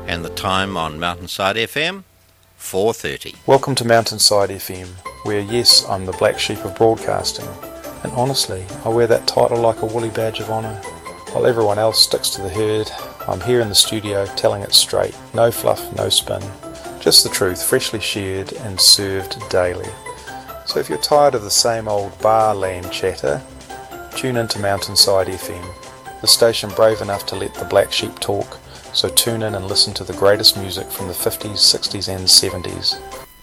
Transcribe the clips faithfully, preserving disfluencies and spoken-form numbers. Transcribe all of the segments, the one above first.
And the time on Mountainside F M, four thirty. Welcome to Mountainside F M, where yes, I'm the black sheep of broadcasting. And honestly, I wear that title like a woolly badge of honour. While everyone else sticks to the herd, I'm here in the studio telling it straight. No fluff, no spin. Just the truth, freshly shared and served daily. So if you're tired of the same old bar land chatter, tune into Mountainside F M, the station brave enough to let the black sheep talk. So tune in and listen to the greatest music from the fifties, sixties and seventies.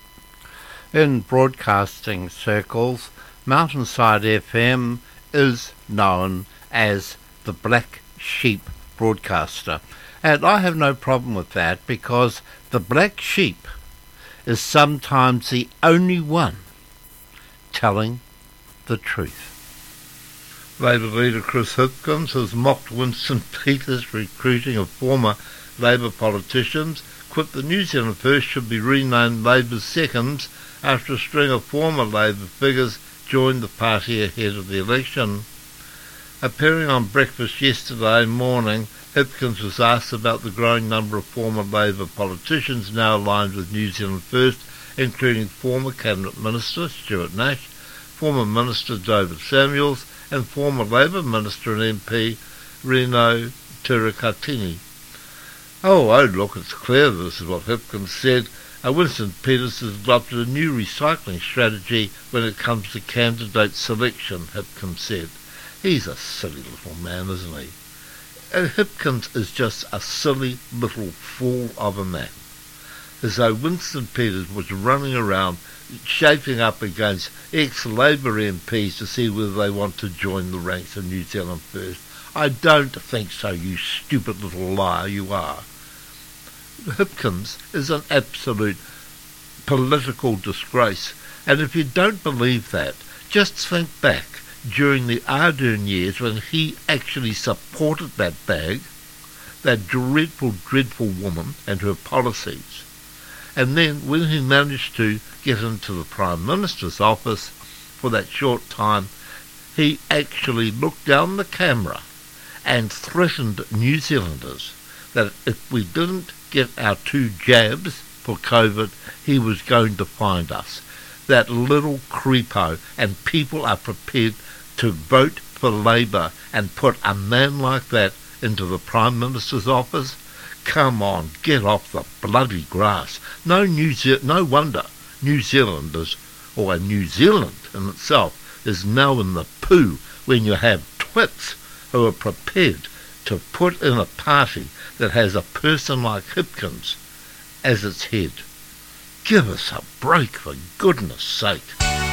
In broadcasting circles, Mountainside F M is known as the Black Sheep broadcaster. And I have no problem with that, because the Black Sheep is sometimes the only one telling the truth. Labour leader Chris Hipkins has mocked Winston Peters' recruiting of former Labour politicians, quipped the New Zealand First should be renamed Labour's Seconds after a string of former Labour figures joined the party ahead of the election. Appearing on Breakfast yesterday morning, Hipkins was asked about the growing number of former Labour politicians now aligned with New Zealand First, including former Cabinet Minister Stuart Nash, former Minister David Samuels, and former Labour Minister and M P Reno Turakatini. Oh, oh, look, it's clear, this is what Hipkins said. Uh, Winston Peters has adopted a new recycling strategy when it comes to candidate selection, Hipkins said. He's a silly little man, isn't he? And Hipkins is just a silly little fool of a man. As though Winston Peters was running around shaping up against ex-Labour M Ps to see whether they want to join the ranks of New Zealand First. I don't think so, you stupid little liar you are. Hipkins is an absolute political disgrace, and if you don't believe that, just think back during the Ardern years when he actually supported that bag, that dreadful, dreadful woman and her policies. And then when he managed to get into the Prime Minister's office for that short time, he actually looked down the camera and threatened New Zealanders that if we didn't get our two jabs for COVID, he was going to find us. That little creepo, and people are prepared to vote for Labour and put a man like that into the Prime Minister's office? Come on, get off the bloody grass. No New Ze- no wonder New Zealanders, or New Zealand in itself, is now in the poo when you have twits who are prepared to put in a party that has a person like Hipkins as its head. Give us a break, for goodness sake.